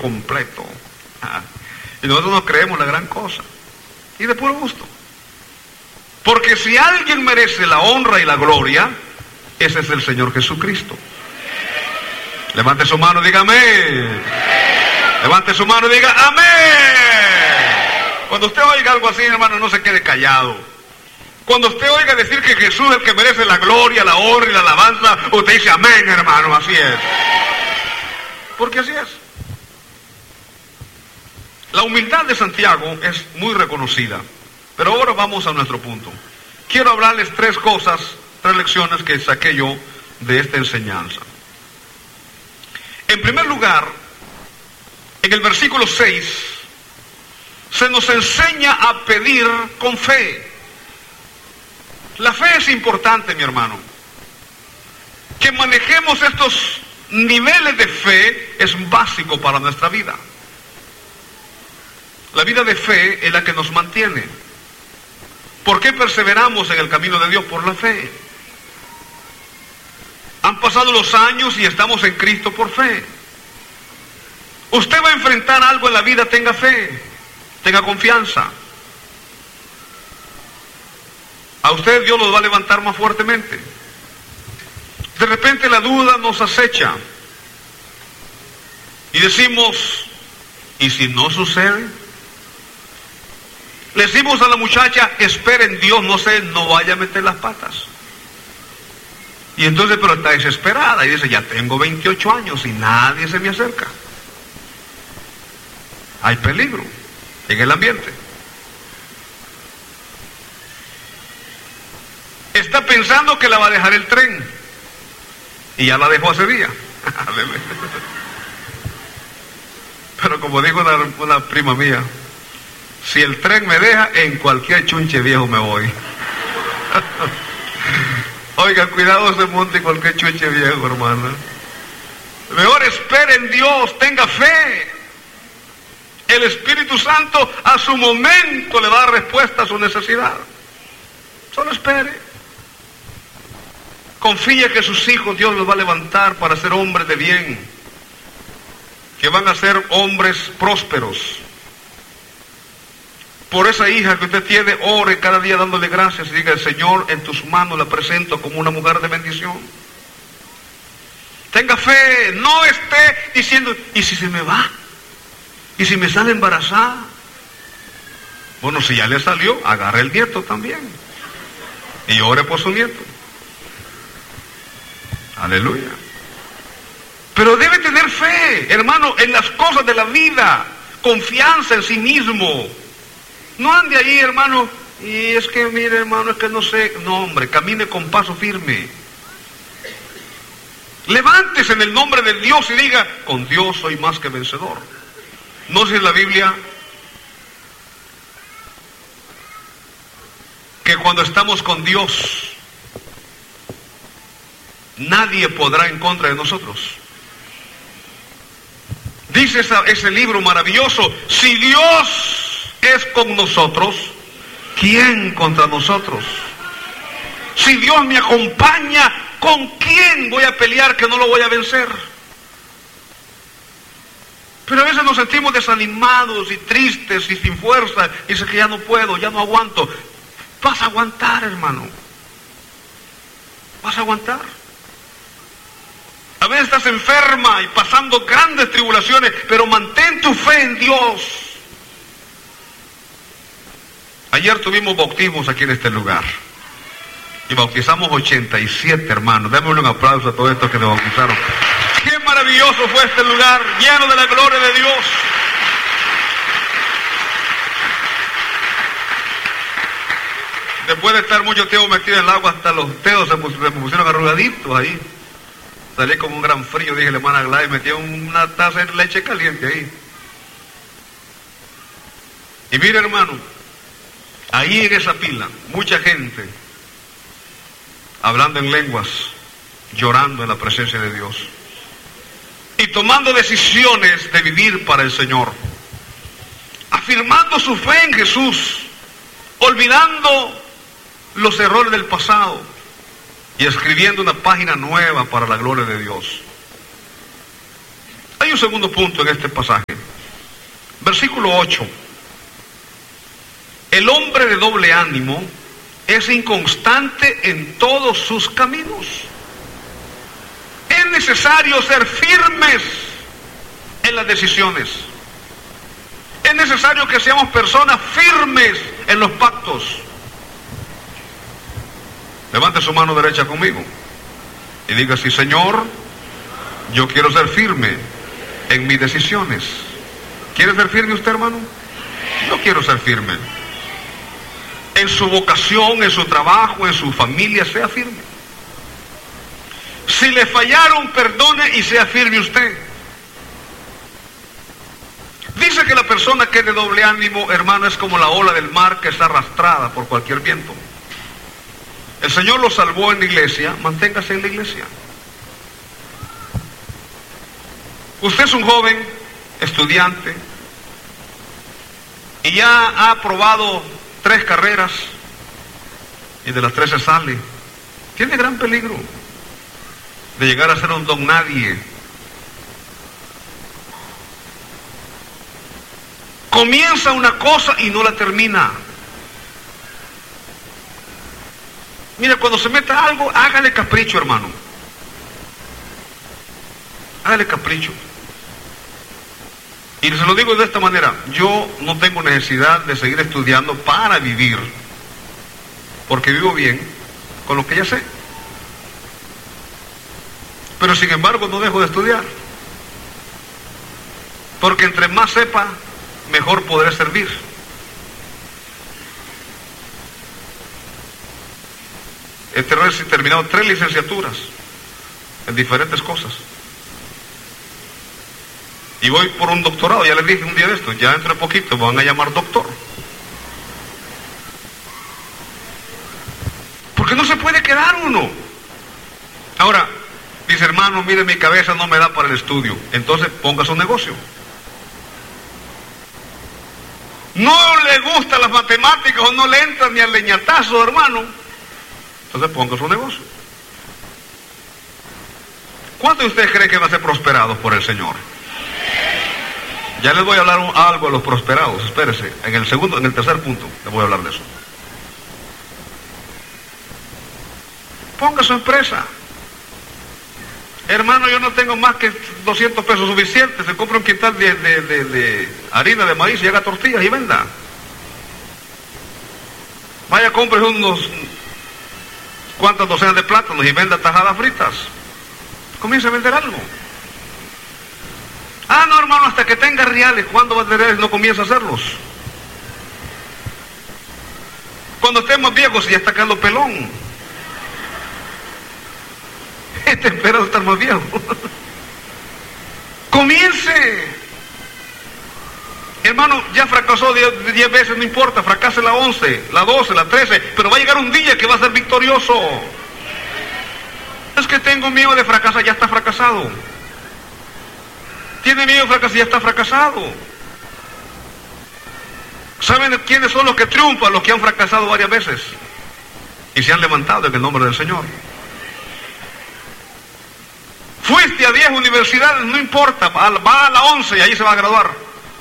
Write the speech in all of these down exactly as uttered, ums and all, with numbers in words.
completo. Y nosotros no creemos la gran cosa. Y de puro gusto. Porque si alguien merece la honra y la gloria, ese es el Señor Jesucristo. Levante su mano y diga amén. Levante su mano y diga amén. Cuando usted oiga algo así, hermano, no se quede callado. Cuando usted oiga decir que Jesús es el que merece la gloria, la honra y la alabanza, usted dice amén, hermano, así es. Porque así es. La humildad de Santiago es muy reconocida. Pero ahora vamos a nuestro punto. Quiero hablarles tres cosas, tres lecciones que saqué yo de esta enseñanza. En primer lugar, en el versículo seis, se nos enseña a pedir con fe. La fe es importante, mi hermano. Que manejemos estos niveles de fe es básico para nuestra vida. La vida de fe es la que nos mantiene. ¿Por qué perseveramos en el camino de Dios? Por la fe. Han pasado los años y estamos en Cristo por fe. Usted va a enfrentar algo en la vida, tenga fe, tenga confianza. A usted Dios los va a levantar más fuertemente. De repente la duda nos acecha. Y decimos, ¿y si no sucede? Le decimos a la muchacha, espere en Dios, no sé, no vaya a meter las patas. Y entonces, pero está desesperada y dice, ya tengo veintiocho años y nadie se me acerca. Hay peligro en el ambiente. Está pensando que la va a dejar el tren. Y ya la dejó hace día. Pero como dijo una, una prima mía, si el tren me deja, en cualquier chunche viejo me voy. Oiga, cuidado, se monte en cualquier chunche viejo, hermana. Mejor espere en Dios, tenga fe. El Espíritu Santo a su momento le va a dar respuesta a su necesidad. Solo espere. Confíe que sus hijos Dios los va a levantar para ser hombres de bien, que van a ser hombres prósperos. Por esa hija que usted tiene, ore cada día dándole gracias y diga, Señor, en tus manos la presento como una mujer de bendición. Tenga fe, no esté diciendo, ¿y si se me va? ¿Y si me sale embarazada? Bueno, si ya le salió, agarre el nieto también y ore por su nieto. Aleluya. Pero debe tener fe, hermano, en las cosas de la vida, confianza en sí mismo. No ande ahí, hermano, y es que, mire, hermano, es que no sé. No, hombre, camine con paso firme. Levántese en el nombre de Dios y diga, con Dios soy más que vencedor. ¿No dice la Biblia que cuando estamos con Dios, nadie podrá en contra de nosotros? Dice esa, ese libro maravilloso, si Dios es con nosotros, ¿quién contra nosotros? Si Dios me acompaña, ¿con quién voy a pelear que no lo voy a vencer? Pero a veces nos sentimos desanimados y tristes y sin fuerza, y dice que ya no puedo, ya no aguanto. Vas a aguantar, hermano. Vas a aguantar. A veces estás enferma y pasando grandes tribulaciones, pero mantén tu fe en Dios. Ayer tuvimos bautismos aquí en este lugar y bautizamos ochenta y siete hermanos. Démosle un aplauso a todos estos que nos bautizaron. Qué maravilloso fue este lugar, lleno de la gloria de Dios. Después de estar mucho tiempo metido en el agua, hasta los dedos se pusieron, se pusieron arrugaditos ahí. Salí con un gran frío, dije la hermana Gladys, metí una taza de leche caliente ahí. Y mire, hermano, ahí en esa pila, mucha gente hablando en lenguas, llorando en la presencia de Dios y tomando decisiones de vivir para el Señor, afirmando su fe en Jesús, olvidando los errores del pasado y escribiendo una página nueva para la gloria de Dios. Hay un segundo punto en este pasaje. Versículo ocho. El hombre de doble ánimo es inconstante en todos sus caminos. Es necesario ser firmes en las decisiones. Es necesario que seamos personas firmes en los pactos. Levante su mano derecha conmigo y diga así: Señor, yo quiero ser firme en mis decisiones. ¿Quiere ser firme usted, hermano? Yo quiero ser firme. En su vocación, en su trabajo, en su familia, sea firme. Si le fallaron, perdone y sea firme usted. Dice que la persona que es de doble ánimo, hermano, es como la ola del mar que está arrastrada por cualquier viento. El Señor lo salvó en la iglesia, manténgase en la iglesia. Usted es un joven estudiante y ya ha aprobado tres carreras y de las tres se sale. Tiene gran peligro de llegar a ser un don nadie. Comienza una cosa y no la termina. Mira, cuando se meta algo, hágale capricho, hermano. Hágale capricho. Y se lo digo de esta manera: yo no tengo necesidad de seguir estudiando para vivir, porque vivo bien con lo que ya sé. Pero sin embargo no dejo de estudiar, porque entre más sepa, mejor podré servir. He terminado tres licenciaturas en diferentes cosas. Y voy por un doctorado. Ya les dije un día de esto, ya dentro de poquito me van a llamar doctor. Porque no se puede quedar uno. Ahora, dice: hermano, mire, mi cabeza no me da para el estudio. Entonces ponga su negocio. No le gustan las matemáticas o no le entra ni al leñatazo, hermano. Entonces ponga su negocio. ¿Cuántos de ustedes creen que van a ser prosperados por el Señor? Ya les voy a hablar un, algo de los prosperados. Espérese, en el segundo, en el tercer punto les voy a hablar de eso. Ponga su empresa. Hermano, yo no tengo más que doscientos pesos suficientes. Se compra un quintal de, de, de, de harina de maíz y haga tortillas y venda. Vaya, compre unos cuantas docenas de plátanos y venda tajadas fritas. Comience a vender algo. Ah, no, hermano, hasta que tenga reales. ¿Cuándo va a tener? No comienza a hacerlos. Cuando estemos viejos y ya está quedando pelón. Este espera estar más viejo. Comience. Hermano, ya fracasó diez veces, no importa, fracase la once, la doce, la trece, pero va a llegar un día que va a ser victorioso. Es que tengo miedo de fracasar, ya está fracasado. Tiene miedo de fracasar, ya está fracasado. ¿Saben quiénes son los que triunfan? Los que han fracasado varias veces y se han levantado en el nombre del Señor. Fuiste a diez universidades, no importa, va a la once y ahí se va a graduar.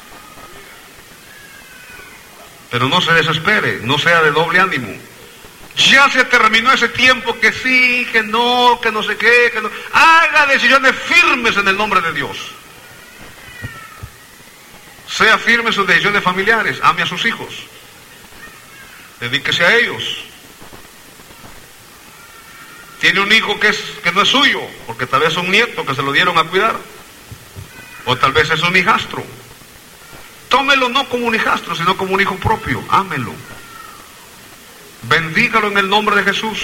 Pero no se desespere, no sea de doble ánimo. Ya se terminó ese tiempo que sí, que no, que no sé qué, que no. Haga decisiones firmes en el nombre de Dios. Sea firme en sus decisiones familiares, ame a sus hijos, dedíquese a ellos. Tiene un hijo que, es, que no es suyo, porque tal vez es un nieto que se lo dieron a cuidar, o tal vez es un hijastro. Tómelo no como un hijastro, sino como un hijo propio. Ámelo. Bendígalo en el nombre de Jesús.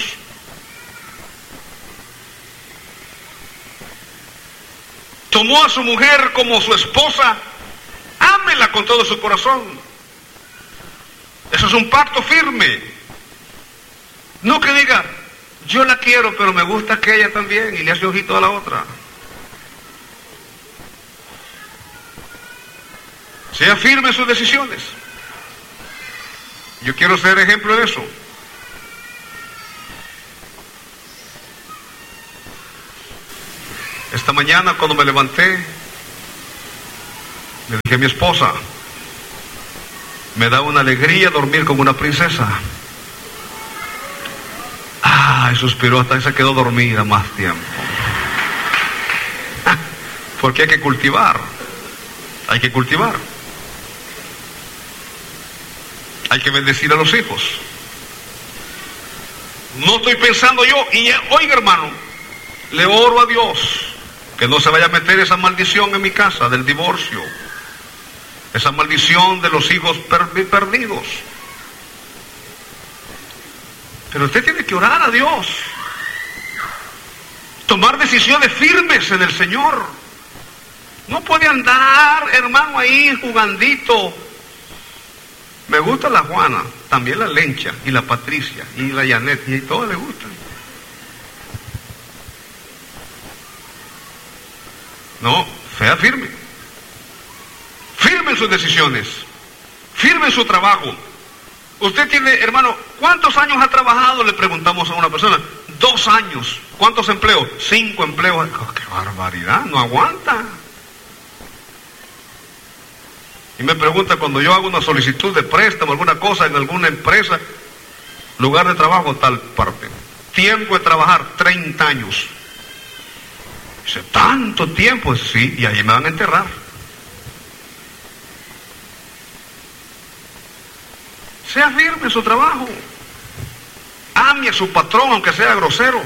Tomó a su mujer como su esposa. Ámela con todo su corazón. Eso es un pacto firme. No que diga: yo la quiero, pero me gusta que ella también, y le hace ojito a la otra. Sea firme en sus decisiones. Yo quiero ser ejemplo de eso. Esta mañana cuando me levanté, le dije a mi esposa: Me da una alegría dormir como una princesa. Ay, suspiró hasta que se quedó dormida más tiempo. Porque hay que cultivar. Hay que cultivar. Hay que bendecir a los hijos. No estoy pensando yo, y oiga hermano, le oro a Dios que no se vaya a meter esa maldición en mi casa del divorcio, esa maldición de los hijos per- perdidos. Pero usted tiene que orar a Dios, tomar decisiones firmes en el Señor. No puede andar, hermano, ahí jugandito. Me gusta la Juana, también la Lencha, y la Patricia, y la Janet, y todas le gustan. No, sea firme. Firme en sus decisiones. Firme en su trabajo. Usted tiene, hermano, ¿cuántos años ha trabajado? Le preguntamos a una persona. Dos años. ¿Cuántos empleos? Cinco empleos. Oh, ¡qué barbaridad! No aguanta. Y me pregunta cuando yo hago una solicitud de préstamo, alguna cosa en alguna empresa, lugar de trabajo, tal parte. Tiempo de trabajar, treinta años. Dice, ¿tanto tiempo? Sí, y ahí me van a enterrar. Sea firme en su trabajo. Ame a su patrón, aunque sea grosero.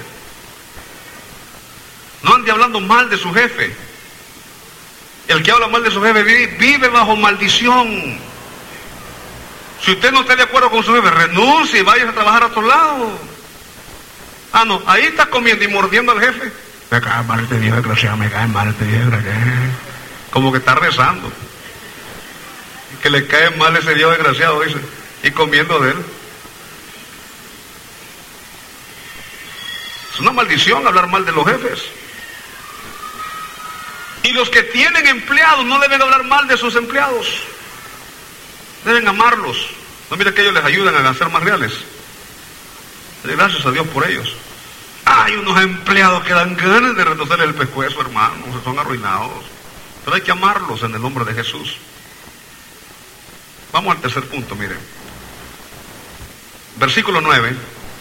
No ande hablando mal de su jefe. El que habla mal de su jefe vive, vive bajo maldición. Si usted no está de acuerdo con su jefe, renuncie y vaya a trabajar a otro lado. Ah, no, ahí está comiendo y mordiendo al jefe. Me cae mal este viejo desgraciado, me cae mal este viejo desgraciado. Como que está rezando. Que le cae mal ese viejo desgraciado, dice. Y comiendo de él. Es una maldición hablar mal de los jefes. Y los que tienen empleados no deben hablar mal de sus empleados. Deben amarlos. No mira que ellos les ayudan a ser más reales. Gracias a Dios por ellos. Hay unos empleados que dan ganas de retorcerle el pescuezo, hermanos. Se son arruinados. Pero hay que amarlos en el nombre de Jesús. Vamos al tercer punto, miren. Versículo nueve.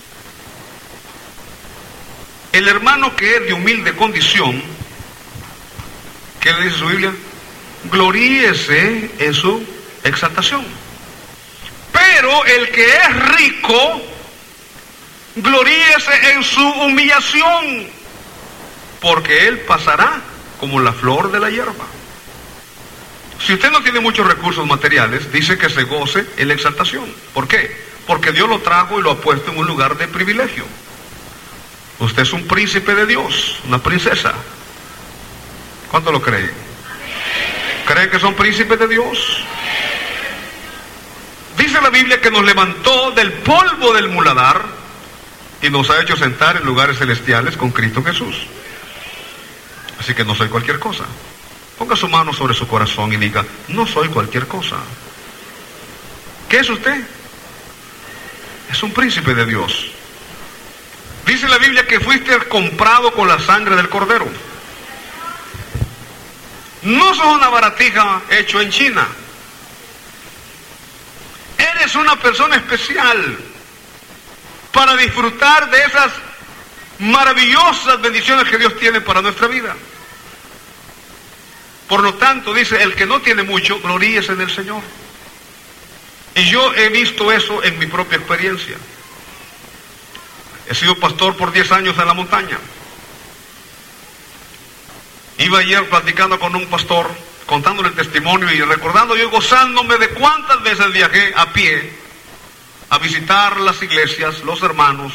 El hermano que es de humilde condición, ¿qué le dice su Biblia? Gloríese en su exaltación. Pero el que es rico, gloríese en su humillación, porque él pasará como la flor de la hierba. Si usted no tiene muchos recursos materiales, dice que se goce en la exaltación. ¿Por qué? Porque Dios lo trajo y lo ha puesto en un lugar de privilegio. Usted es un príncipe de Dios, una princesa. ¿Cuánto lo creen? ¿Creen que son príncipes de Dios? Dice la Biblia que nos levantó del polvo del muladar y nos ha hecho sentar en lugares celestiales con Cristo Jesús. Así que no soy cualquier cosa. Ponga su mano sobre su corazón y diga, no soy cualquier cosa. ¿Qué es usted? Es un príncipe de Dios. Dice la Biblia que fuiste comprado con la sangre del Cordero. No sos una baratija hecho en China. Eres una persona especial para disfrutar de esas maravillosas bendiciones que Dios tiene para nuestra vida. Por lo tanto, dice, el que no tiene mucho, gloríese en el Señor. Y yo he visto eso en mi propia experiencia. He sido pastor por diez años en la montaña. Iba ayer platicando con un pastor, contándole el testimonio y recordando yo, gozándome de cuántas veces viajé a pie a visitar las iglesias, los hermanos.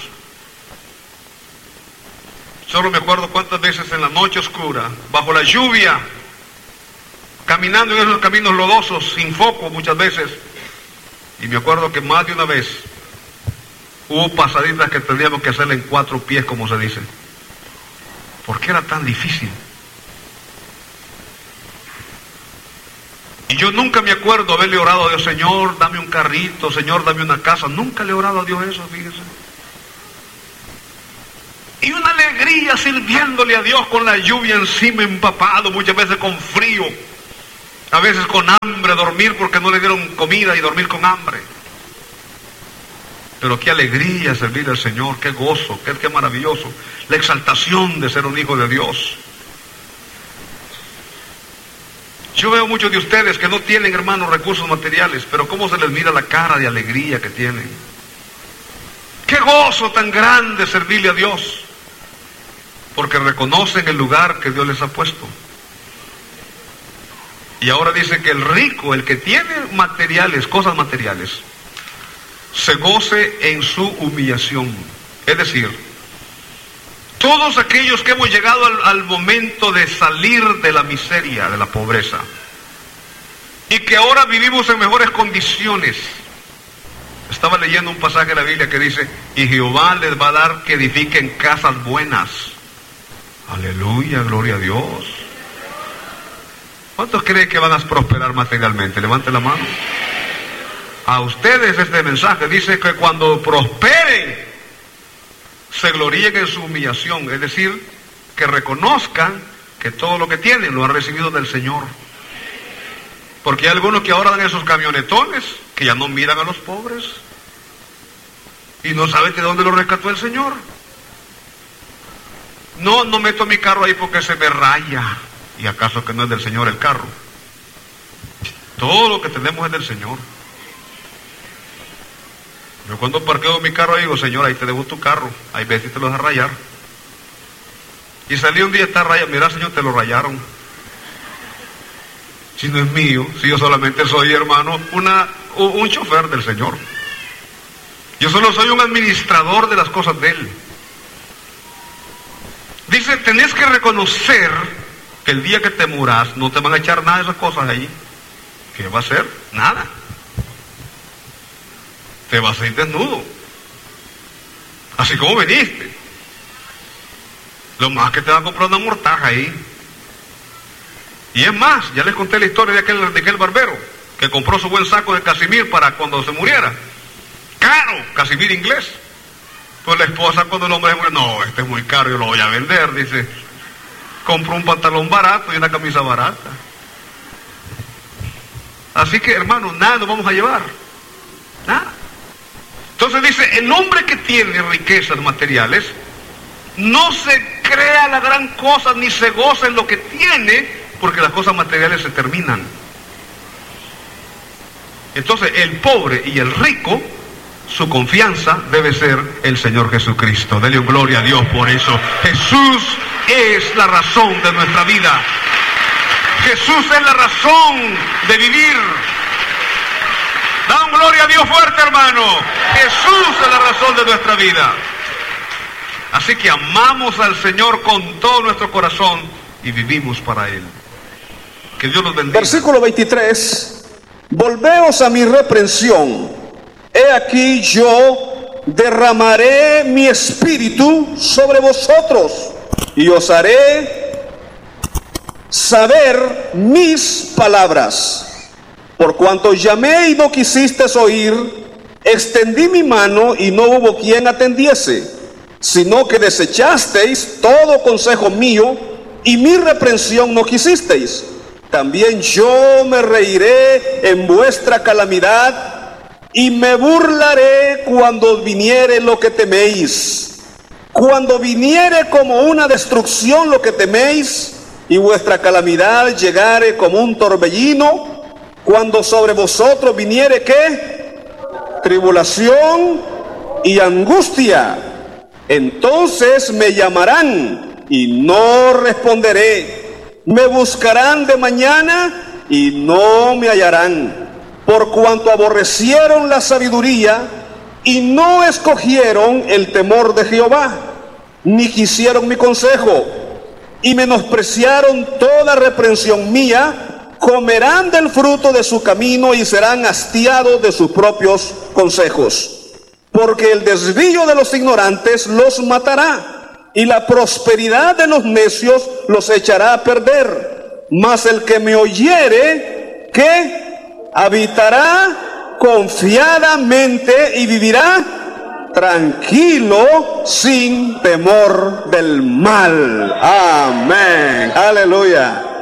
Solo me acuerdo cuántas veces en la noche oscura, bajo la lluvia, caminando en esos caminos lodosos, sin foco muchas veces. Y me acuerdo que más de una vez hubo pasaditas que teníamos que hacerle en cuatro pies, como se dice. ¿Por qué era tan difícil? Y yo nunca me acuerdo haberle orado a Dios, Señor, dame un carrito, Señor, dame una casa. Nunca le he orado a Dios eso, fíjese. Y una alegría sirviéndole a Dios con la lluvia encima, empapado, muchas veces con frío. A veces con hambre, dormir porque no le dieron comida y dormir con hambre. Pero qué alegría servir al Señor, qué gozo, qué, qué maravilloso. La exaltación de ser un hijo de Dios. Yo veo muchos de ustedes que no tienen, hermanos, recursos materiales, pero cómo se les mira la cara de alegría que tienen. Qué gozo tan grande servirle a Dios, porque reconocen el lugar que Dios les ha puesto. Y ahora dice que el rico, el que tiene materiales, cosas materiales, se goce en su humillación. Es decir, todos aquellos que hemos llegado al, al momento de salir de la miseria, de la pobreza, y que ahora vivimos en mejores condiciones. Estaba leyendo un pasaje de la Biblia que dice, y Jehová les va a dar que edifiquen casas buenas. Aleluya, gloria a Dios. ¿Cuántos creen que van a prosperar materialmente? Levante la mano. A ustedes este mensaje dice que cuando prosperen, se gloríen en su humillación, es decir, que reconozcan que todo lo que tienen lo han recibido del Señor. Porque hay algunos que ahora dan esos camionetones, que ya no miran a los pobres, y no saben de dónde lo rescató el Señor. No, no meto mi carro ahí porque se me raya. ¿Y acaso que no es del Señor el carro? Todo lo que tenemos es del Señor. Yo cuando parqueo mi carro digo, Señor, ahí te debo tu carro, hay veces te lo vas a rayar. Y salí un día, está rayado, mira, Señor, te lo rayaron. Si no es mío, si yo solamente soy, hermano, una, un chofer del Señor. Yo solo soy un administrador de las cosas de Él. Dice, tenés que reconocer que el día que te muras no te van a echar nada de esas cosas ahí. ¿Qué va a ser? Nada. Te vas a ir desnudo, así como viniste. Lo más que te va a comprar una mortaja ahí. Y es más, ya les conté la historia de aquel, de aquel barbero que compró su buen saco de casimir para cuando se muriera. Caro, casimir inglés. Pues la esposa, cuando el hombre muere, no, este es muy caro, yo lo voy a vender, dice. Compró un pantalón barato y una camisa barata. Así que, hermano, nada nos vamos a llevar, nada. Entonces dice, el hombre que tiene riquezas materiales no se crea la gran cosa ni se goza en lo que tiene, porque las cosas materiales se terminan. Entonces el pobre y el rico, su confianza debe ser el Señor Jesucristo. Dele gloria a Dios por eso. Jesús es la razón de nuestra vida. Jesús es la razón de vivir. Dan gloria a Dios fuerte, hermano. Jesús es la razón de nuestra vida. Así que amamos al Señor con todo nuestro corazón y vivimos para Él. Que Dios nos bendiga. Versículo veintitrés. Volveos a mi reprensión. He aquí yo derramaré mi espíritu sobre vosotros y os haré saber mis palabras. Por cuanto llamé y no quisisteis oír, extendí mi mano y no hubo quien atendiese, sino que desechasteis todo consejo mío y mi reprensión no quisisteis. También yo me reiré en vuestra calamidad y me burlaré cuando viniere lo que teméis. Cuando viniere como una destrucción lo que teméis y vuestra calamidad llegare como un torbellino, cuando sobre vosotros viniere ¿qué? Tribulación y angustia, entonces me llamarán y no responderé. Me buscarán de mañana y no me hallarán, por cuanto aborrecieron la sabiduría y no escogieron el temor de Jehová, ni quisieron mi consejo, y menospreciaron toda reprensión mía. Comerán del fruto de su camino y serán hastiados de sus propios consejos. Porque el desvío de los ignorantes los matará, y la prosperidad de los necios los echará a perder. Mas el que me oyere, ¿qué? Habitará confiadamente y vivirá tranquilo sin temor del mal. Amén. Aleluya.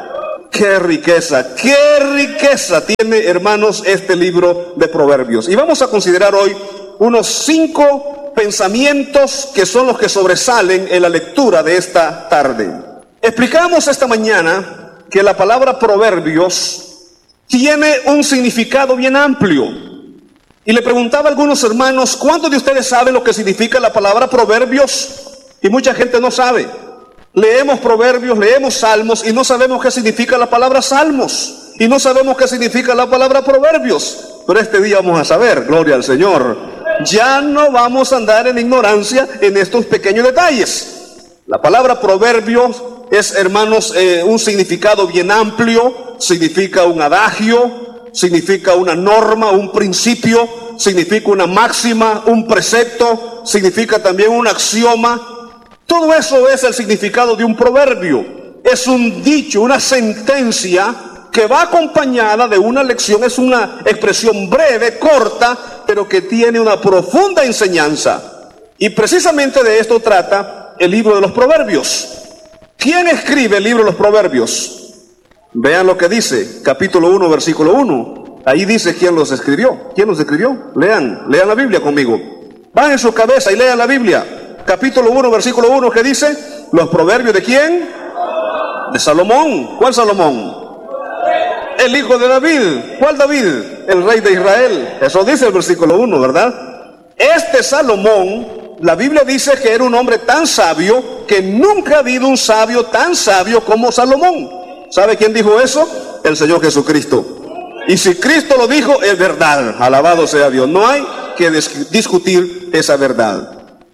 Qué riqueza, qué riqueza tiene, hermanos, este libro de Proverbios. Y vamos a considerar hoy unos cinco pensamientos que son los que sobresalen en la lectura de esta tarde. Explicamos esta mañana que la palabra proverbios tiene un significado bien amplio. Y le preguntaba a algunos hermanos, ¿cuántos de ustedes saben lo que significa la palabra proverbios? Y mucha gente no sabe. Leemos proverbios, leemos salmos y no sabemos qué significa la palabra salmos. Y no sabemos qué significa la palabra proverbios. Pero este día vamos a saber, gloria al Señor. Ya no vamos a andar en ignorancia en estos pequeños detalles. La palabra proverbios es, hermanos, eh, un significado bien amplio. Significa un adagio, significa una norma, un principio, significa una máxima, un precepto, significa también un axioma. Todo eso es el significado de un proverbio. Es un dicho, una sentencia que va acompañada de una lección. Es una expresión breve, corta, pero que tiene una profunda enseñanza. Y precisamente de esto trata el libro de los Proverbios. ¿Quién escribe el libro de los Proverbios? Vean lo que dice, capítulo uno, versículo uno. Ahí dice quién los escribió. ¿Quién los escribió? Lean, lean la Biblia conmigo. Van en su cabeza y lean la Biblia. Capítulo uno, versículo uno, ¿qué dice? ¿Los proverbios de quién? De Salomón. ¿Cuál Salomón? El hijo de David. ¿Cuál David? El rey de Israel. Eso dice el versículo uno, ¿verdad? Este Salomón, la Biblia dice que era un hombre tan sabio que nunca ha habido un sabio tan sabio como Salomón. ¿Sabe quién dijo eso? El Señor Jesucristo. Y si Cristo lo dijo, es verdad. Alabado sea Dios. No hay que discutir esa verdad.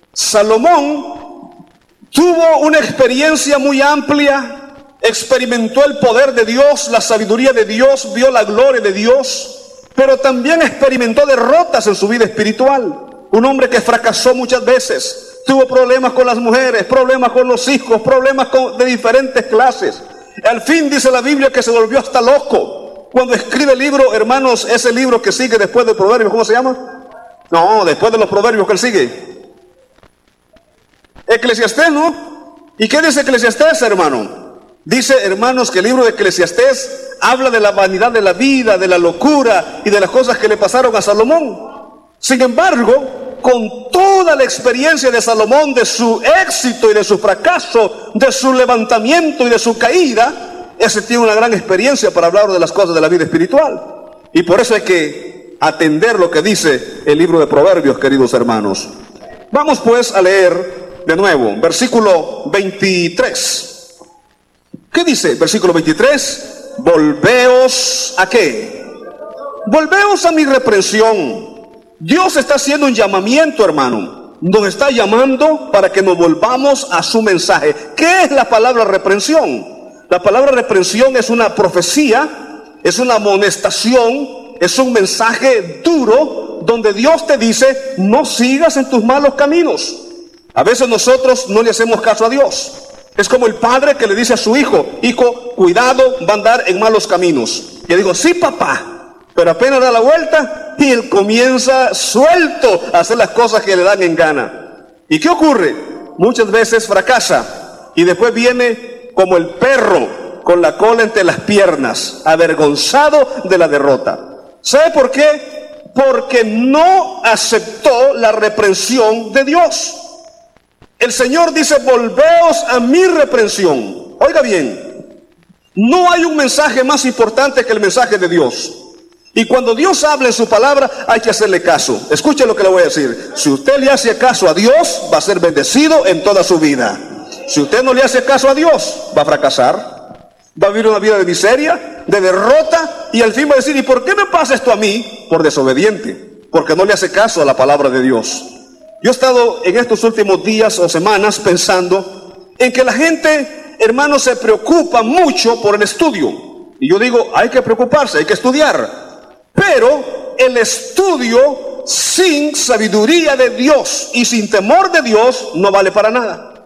Salomón tuvo una experiencia muy amplia, experimentó el poder de Dios, la sabiduría de Dios, vio la gloria de Dios, pero también experimentó derrotas en su vida espiritual. Un hombre que fracasó muchas veces, tuvo problemas con las mujeres, problemas con los hijos, problemas con, de diferentes clases. Al fin dice la Biblia que se volvió hasta loco. Cuando escribe el libro, hermanos, ese libro que sigue después del proverbio, ¿cómo se llama? No, después de los proverbios que él sigue. Eclesiastés, ¿no? ¿Y qué dice Eclesiastés, hermano? Dice, hermanos, que el libro de Eclesiastés habla de la vanidad de la vida, de la locura y de las cosas que le pasaron a Salomón. Sin embargo, con toda la experiencia de Salomón, de su éxito y de su fracaso, de su levantamiento y de su caída, ese tiene una gran experiencia para hablar de las cosas de la vida espiritual. Y por eso hay que atender lo que dice el libro de Proverbios, queridos hermanos. Vamos pues a leer de nuevo, versículo veintitrés. ¿Qué dice? Versículo veintitrés. Volveos ¿a qué? Volveos a mi reprensión. Dios está haciendo un llamamiento, hermano. Nos está llamando para que nos volvamos a su mensaje. ¿Qué es la palabra reprensión? La palabra reprensión es una profecía, es una amonestación, es un mensaje duro donde Dios te dice, no sigas en tus malos caminos. A veces nosotros no le hacemos caso a Dios. Es como el padre que le dice a su hijo, hijo, cuidado, va a andar en malos caminos. Y yo digo, sí, papá, pero apenas da la vuelta y él comienza suelto a hacer las cosas que le dan en gana. ¿Y qué ocurre? Muchas veces fracasa y después viene como el perro con la cola entre las piernas, avergonzado de la derrota. ¿Sabe por qué? Porque no aceptó la reprensión de Dios. El Señor dice, volveos a mi reprensión. Oiga bien, no hay un mensaje más importante que el mensaje de Dios. Y cuando Dios habla en su palabra, hay que hacerle caso. Escuche lo que le voy a decir. Si usted le hace caso a Dios, va a ser bendecido en toda su vida. Si usted no le hace caso a Dios, va a fracasar. Va a vivir una vida de miseria, de derrota, y al fin va a decir, ¿y por qué me pasa esto a mí? Por desobediente, porque no le hace caso a la palabra de Dios. Yo he estado en estos últimos días o semanas pensando en que la gente, hermanos, se preocupa mucho por el estudio. Y yo digo, hay que preocuparse, hay que estudiar. Pero el estudio sin sabiduría de Dios y sin temor de Dios no vale para nada.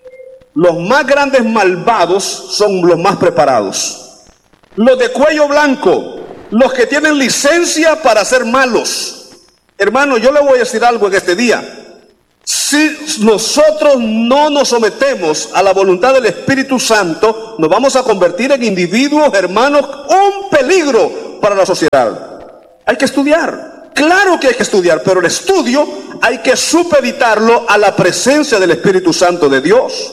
Los más grandes malvados son los más preparados. Los de cuello blanco, los que tienen licencia para ser malos. Hermano, yo le voy a decir algo en este día. Si nosotros no nos sometemos a la voluntad del Espíritu Santo, nos vamos a convertir en individuos, hermanos, un peligro para la sociedad. Hay que estudiar, claro que hay que estudiar, pero el estudio hay que supeditarlo a la presencia del Espíritu Santo de Dios.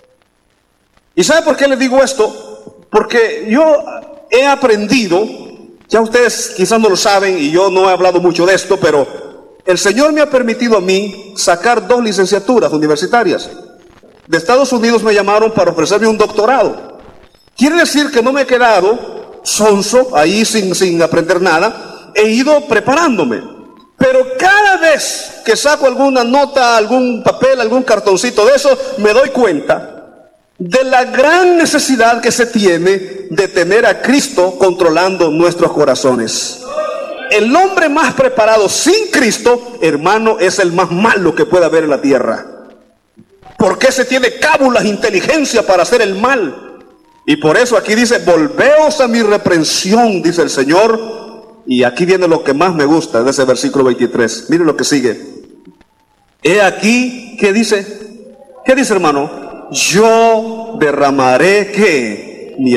¿Y sabe por qué les digo esto? Porque yo he aprendido, ya ustedes quizás no lo saben y yo no he hablado mucho de esto, pero el Señor me ha permitido a mí sacar dos licenciaturas universitarias. De Estados Unidos me llamaron para ofrecerme un doctorado. Quiere decir que no me he quedado sonso ahí sin, sin aprender nada. He ido preparándome. Pero cada vez que saco alguna nota, algún papel, algún cartoncito de eso, me doy cuenta de la gran necesidad que se tiene de tener a Cristo controlando nuestros corazones. El hombre más preparado sin Cristo, hermano, es el más malo que puede haber en la tierra. Porque se tiene cábulas, inteligencia para hacer el mal. Y por eso aquí dice, volveos a mi reprensión, dice el Señor. Y aquí viene lo que más me gusta de ese versículo veintitrés. Miren lo que sigue. He aquí, ¿qué dice? ¿Qué dice, hermano? Yo derramaré, ¿qué? Mi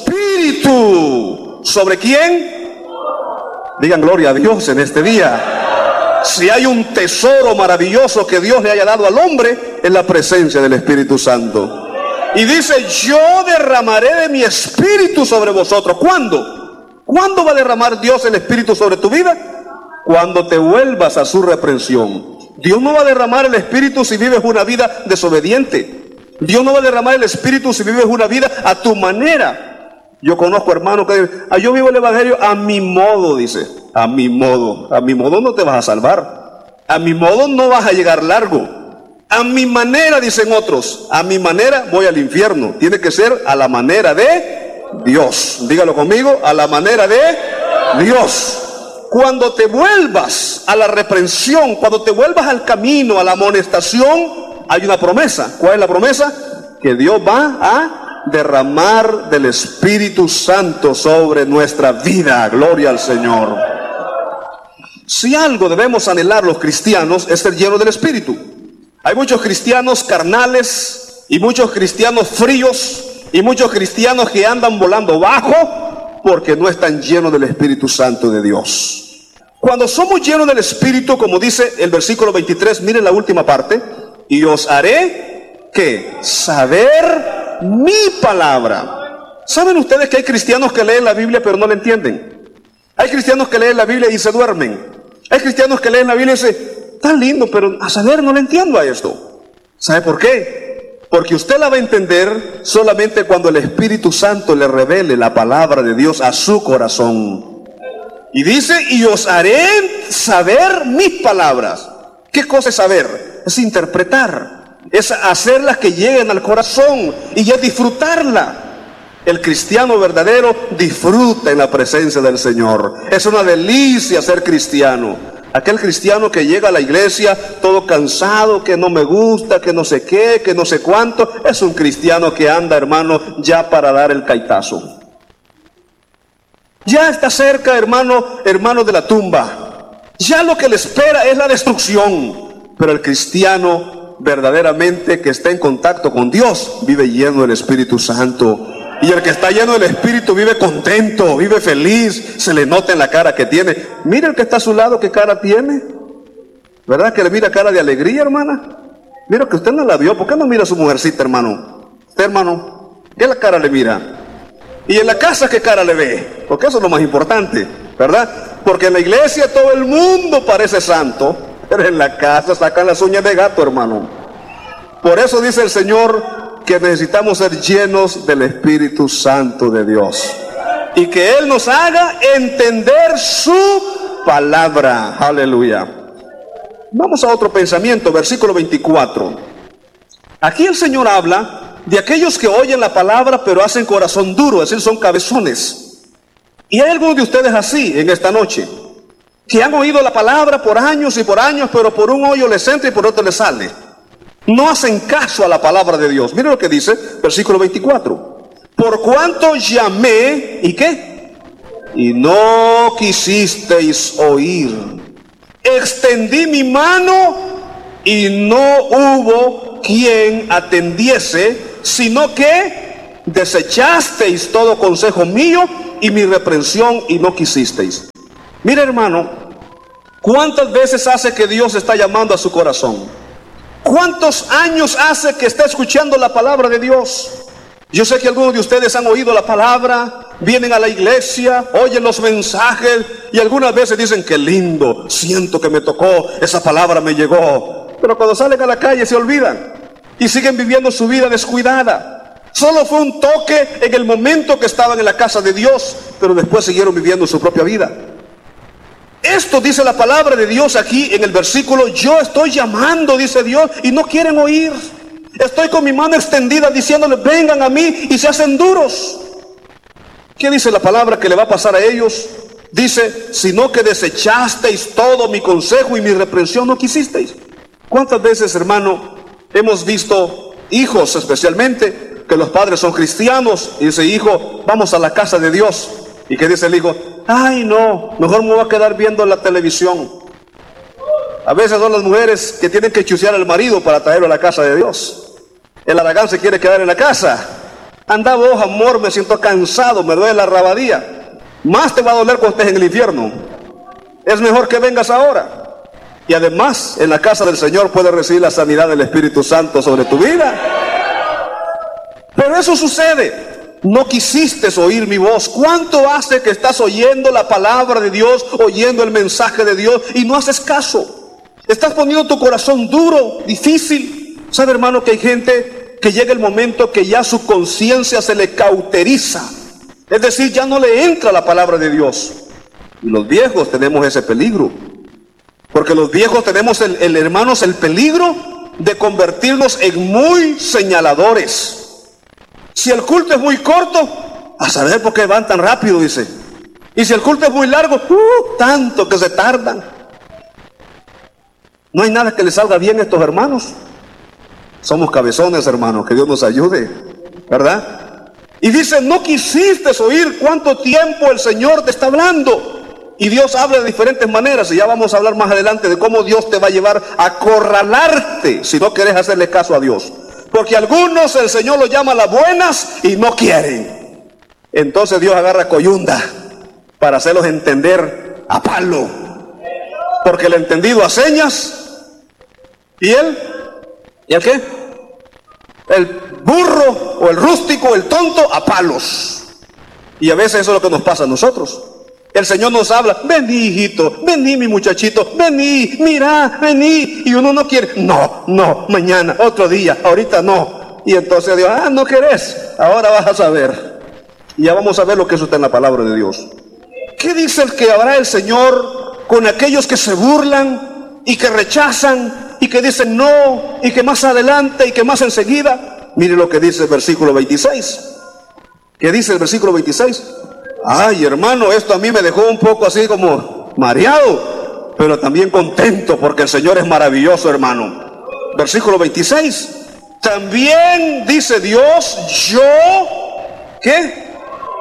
espíritu. ¿Sobre quién? Digan gloria a Dios en este día. Si hay un tesoro maravilloso que Dios le haya dado al hombre, es la presencia del Espíritu Santo. Y dice, yo derramaré de mi espíritu sobre vosotros. ¿Cuándo? ¿Cuándo va a derramar Dios el espíritu sobre tu vida? Cuando te vuelvas a su reprensión. Dios no va a derramar el espíritu si vives una vida desobediente. Dios no va a derramar el espíritu si vives una vida a tu manera. Yo conozco hermanos que dicen, ah, yo vivo el evangelio a mi modo, dice. A mi modo. A mi modo no te vas a salvar. A mi modo no vas a llegar largo. A mi manera, dicen otros. A mi manera voy al infierno. Tiene que ser a la manera de Dios. Dígalo conmigo, a la manera de Dios. Cuando te vuelvas a la reprensión, cuando te vuelvas al camino, a la amonestación, hay una promesa. ¿Cuál es la promesa? Que Dios va a derramar del Espíritu Santo sobre nuestra vida. Gloria al Señor. Si algo debemos anhelar los cristianos es ser llenos del Espíritu. Hay muchos cristianos carnales y muchos cristianos fríos y muchos cristianos que andan volando bajo porque no están llenos del Espíritu Santo de Dios. Cuando somos llenos del Espíritu, como dice el versículo veintitrés, miren la última parte, y os haré que saber mi palabra. ¿Saben ustedes que hay cristianos que leen la Biblia pero no la entienden? Hay cristianos que leen la Biblia y se duermen. Hay cristianos que leen la Biblia y dicen, está lindo, pero a saber no le entiendo a esto. ¿Sabe por qué? Porque usted la va a entender solamente cuando el Espíritu Santo le revele la palabra de Dios a su corazón. Y dice, y os haré saber mis palabras. ¿Qué cosa es saber? Es interpretar. Es hacerlas que lleguen al corazón y es disfrutarla. El cristiano verdadero disfruta en la presencia del Señor. Es una delicia ser cristiano. Aquel cristiano que llega a la iglesia todo cansado, que no me gusta, que no sé qué, que no sé cuánto, es un cristiano que anda, hermano, ya para dar el caitazo. Ya está cerca, hermano, hermano de la tumba. Ya lo que le espera es la destrucción. Pero el cristiano verdaderamente que está en contacto con Dios vive lleno del Espíritu Santo. Y el que está lleno del Espíritu vive contento, vive feliz, se le nota en la cara que tiene. Mira el que está a su lado, qué cara tiene. ¿Verdad que le mira cara de alegría, hermana? Mira que usted no la vio. ¿Por qué no mira a su mujercita, hermano? Usted, hermano, ¿qué la cara le mira? Y en la casa, ¿qué cara le ve? Porque eso es lo más importante, ¿verdad? Porque en la iglesia todo el mundo parece santo, pero en la casa sacan las uñas de gato, hermano. Por eso dice el Señor que necesitamos ser llenos del Espíritu Santo de Dios y que Él nos haga entender su palabra. Aleluya. Vamos a otro pensamiento, versículo veinticuatro. Aquí el Señor habla de aquellos que oyen la palabra pero hacen corazón duro, es decir, son cabezones. Y hay algunos de ustedes así en esta noche, que han oído la palabra por años y por años, pero por un hoyo les entra y por otro les sale. No hacen caso a la palabra de Dios. Miren lo que dice, versículo veinticuatro. Por cuanto llamé, ¿y qué? Y no quisisteis oír. Extendí mi mano y no hubo quien atendiese, sino que desechasteis todo consejo mío y mi reprensión y no quisisteis. Mira, hermano, ¿cuántas veces hace que Dios está llamando a su corazón? ¿Cuántos años hace que está escuchando la palabra de Dios? Yo sé que algunos de ustedes han oído la palabra, vienen a la iglesia, oyen los mensajes y algunas veces dicen: qué lindo, siento que me tocó, esa palabra me llegó. Pero cuando salen a la calle se olvidan y siguen viviendo su vida descuidada. Solo fue un toque en el momento que estaban en la casa de Dios, pero después siguieron viviendo su propia vida. Esto dice la palabra de Dios aquí en el versículo: yo estoy llamando, dice Dios, y no quieren oír. Estoy con mi mano extendida diciéndoles: vengan a mí, y se hacen duros. ¿Qué dice la palabra que le va a pasar a ellos? Dice: sino que desechasteis todo mi consejo y mi reprensión no quisisteis. ¿Cuántas veces, hermano, hemos visto hijos especialmente que los padres son cristianos y dice: hijo, vamos a la casa de Dios? ¿Y qué dice el hijo? Ay, no, mejor me voy a quedar viendo la televisión. A veces son las mujeres que tienen que chusear al marido para traerlo a la casa de Dios. El aragán se quiere quedar en la casa. Anda vos, amor, me siento cansado, me duele la rabadía. Más te va a doler cuando estés en el infierno. Es mejor que vengas ahora. Y además, en la casa del Señor puedes recibir la sanidad del Espíritu Santo sobre tu vida. Pero eso sucede. No quisiste oír mi voz. ¿Cuánto hace que estás oyendo la palabra de Dios, oyendo el mensaje de Dios, y no haces caso? Estás poniendo tu corazón duro, difícil. ¿Sabe, hermano, que hay gente que llega el momento que ya su conciencia se le cauteriza? Es decir, ya no le entra la palabra de Dios. Y los viejos tenemos ese peligro. Porque los viejos tenemos, el, el hermanos, el peligro de convertirnos en muy señaladores. Si el culto es muy corto, a saber por qué van tan rápido, dice. Y si el culto es muy largo, uh, tanto que se tardan. No hay nada que les salga bien a estos hermanos. Somos cabezones, hermanos, que Dios nos ayude, ¿verdad? Y dice: no quisiste oír. ¿Cuánto tiempo el Señor te está hablando? Y Dios habla de diferentes maneras, y ya vamos a hablar más adelante de cómo Dios te va a llevar a acorralarte si no querés hacerle caso a Dios. Porque algunos el Señor los llama a las buenas y no quieren. Entonces Dios agarra coyunda para hacerlos entender a palo. Porque el entendido a señas, y él, ¿y el qué? El burro o el rústico o el tonto a palos. Y a veces eso es lo que nos pasa a nosotros. El Señor nos habla: vení, hijito, vení, mi muchachito, vení, mira, vení. Y uno no quiere. No, no, mañana, otro día, ahorita no. Y entonces Dios: ah, no querés, ahora vas a saber. Y ya vamos a ver lo que eso está en la palabra de Dios. ¿Qué dice el que habrá el Señor con aquellos que se burlan y que rechazan y que dicen no, y que más adelante y que más enseguida? Mire lo que dice el versículo veintiséis. ¿Qué dice el versículo veintiséis? Ay, hermano, esto a mí me dejó un poco así como mareado, pero también contento, porque el Señor es maravilloso, hermano. Versículo veintiséis. También dice Dios: yo, ¿qué?